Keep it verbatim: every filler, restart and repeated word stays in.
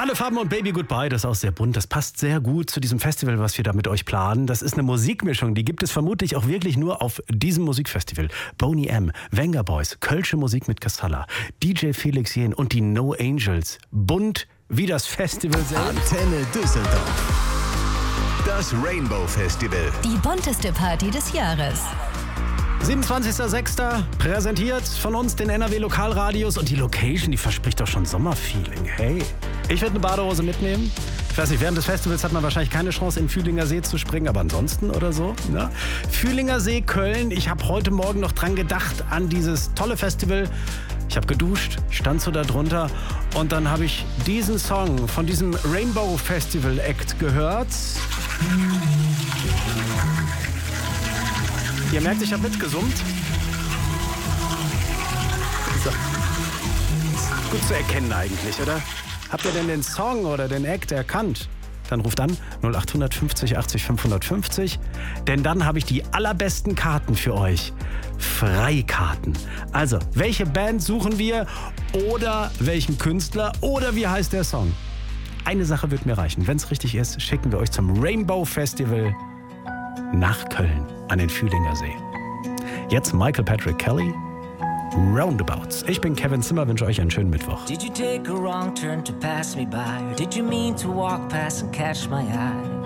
Alle Farben und Baby Goodbye, das ist auch sehr bunt. Das passt sehr gut zu diesem Festival, was wir da mit euch planen. Das ist eine Musikmischung, die gibt es vermutlich auch wirklich nur auf diesem Musikfestival. Boney M., Venga Boys, Kölsche Musik mit Casala, D J Felix Jähn und die No Angels. Bunt wie das Festival selbst. Antenne Düsseldorf. Das Rainbow Festival. Die bunteste Party des Jahres. siebenundzwanzigster sechster präsentiert von uns den N R W Lokalradios und die Location, die verspricht doch schon Sommerfeeling. Hey, ich werde eine Badehose mitnehmen. Ich weiß nicht, während des Festivals hat man wahrscheinlich keine Chance, in den Fühlinger See zu springen, aber ansonsten oder so. Ne? Fühlinger See, Köln. Ich habe heute Morgen noch dran gedacht, an dieses tolle Festival. Ich habe geduscht, ich stand so da drunter und dann habe ich diesen Song von diesem Rainbow Festival Act gehört. Ihr merkt, ich habe mitgesummt. So. Ist gut zu erkennen eigentlich, oder? Habt ihr denn den Song oder den Act erkannt? Dann ruft an null acht fünfzig achtzig fünfhundertfünfzig, denn dann habe ich die allerbesten Karten für euch. Freikarten. Also, welche Band suchen wir oder welchen Künstler oder wie heißt der Song? Eine Sache wird mir reichen. Wenn es richtig ist, schicken wir euch zum Rainbow Festival nach Köln an den Fühlinger See. Jetzt Michael Patrick Kelly, Roundabouts. Ich bin Kevin Zimmer, wünsche euch einen schönen Mittwoch. Did you take a wrong turn to pass me by? Or did you mean to walk past and catch my eye?